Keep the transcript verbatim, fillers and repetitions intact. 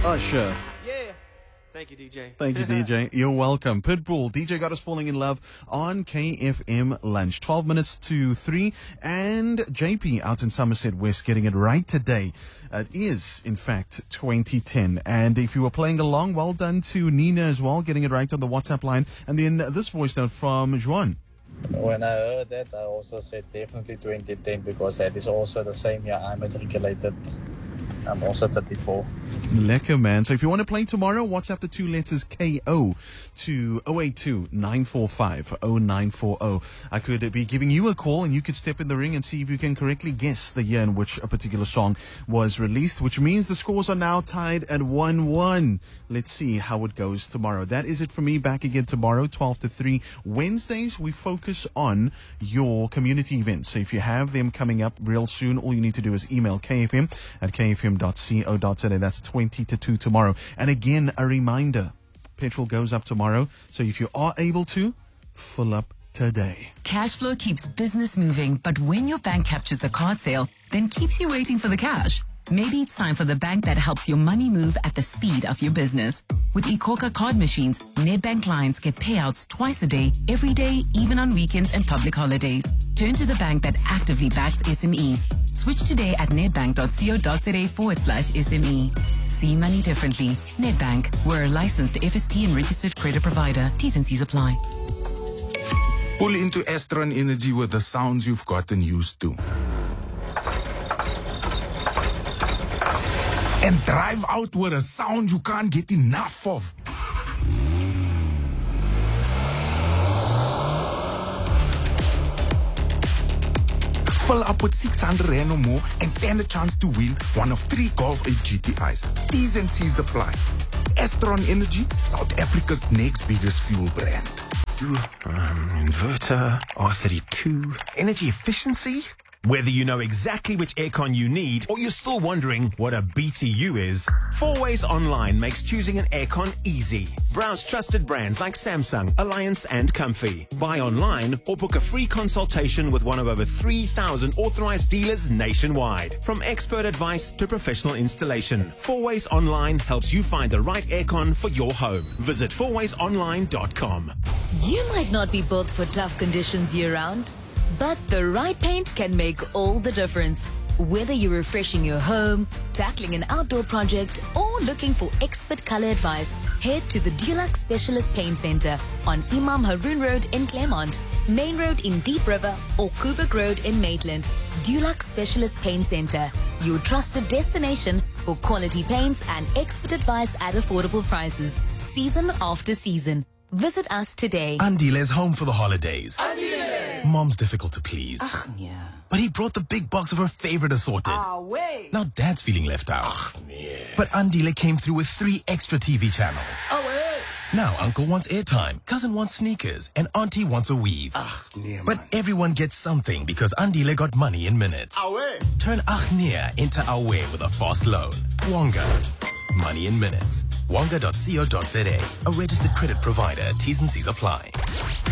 Usher. Yeah. Thank you, D J. Thank you, D J. You're welcome. Pitbull, D J got us falling in love on K F M Lunch. twelve minutes to three. And J P out in Somerset West getting it right today. It is, in fact, twenty ten. And if you were playing along, well done to Nina as well, getting it right on the WhatsApp line. And then this voice note from Juan. When I heard that, I also said definitely twenty ten because that is also the same year I matriculated. I'm also thirty-four. Lekker, man. So if you want to play tomorrow, WhatsApp the two letters K O to zero eight two, nine four five, zero nine four zero. I could be giving you a call and you could step in the ring and see if you can correctly guess the year in which a particular song was released, which means the scores are now tied at one one. Let's see how it goes tomorrow. That is it for me. Back again tomorrow, twelve to three. Wednesdays, we focus on your community events. So if you have them coming up real soon, all you need to do is email K F M at k f m dot co dot za. That's twenty to two tomorrow. And again, a reminder, petrol goes up tomorrow. So if you are able to, fill up today. Cash flow keeps business moving, but when your bank captures the card sale, then keeps you waiting for the cash. Maybe it's time for the bank that helps your money move at the speed of your business. With iKhokha card machines, Nedbank clients get payouts twice a day, every day, even on weekends and public holidays. Turn to the bank that actively backs S M Es. Switch today at nedbank.co.za forward slash SME. See money differently. Nedbank, we're a licensed F S P and registered credit provider. T's and C's apply. Pull into Estron Energy with the sounds you've gotten used to. And drive out with a sound you can't get enough of. Fill up with six hundred rand or more and stand a chance to win one of three Golf eight G T Is. T's and C's apply. Estron Energy, South Africa's next biggest fuel brand. Um, inverter, R thirty-two, energy efficiency. Whether you know exactly which aircon you need or you're still wondering what a B T U is, Four Ways Online makes choosing an aircon easy. Browse trusted brands like Samsung, Alliance and Comfy. Buy online or book a free consultation with one of over three thousand authorized dealers nationwide. From expert advice to professional installation, Four Ways Online helps you find the right aircon for your home. Visit four ways online dot com. You might not be built for tough conditions year-round, but the right paint can make all the difference. Whether you're refreshing your home, tackling an outdoor project, or looking for expert color advice, head to the Dulux Specialist Paint Center on Imam Haroon Road in Claremont, Main Road in Deep River, or Kubrick Road in Maitland. Dulux Specialist Paint Center, your trusted destination for quality paints and expert advice at affordable prices, season after season. Visit us today. Andile's home for the holidays. Andile! Mom's difficult to please. Ach, yeah. But he brought the big box of her favorite assorted. Ah, wait. Now Dad's feeling left out. Ach, yeah. But Andile came through with three extra T V channels. Oh, wait. Now Uncle wants airtime, Cousin wants sneakers, and Auntie wants a weave. Ach, nee, But everyone gets something because Andile got money in minutes. Awe. Turn Achnia into Awe with a fast loan. Wonga. Money in minutes. Wonga dot co dot za. A registered credit provider. T's and C's apply.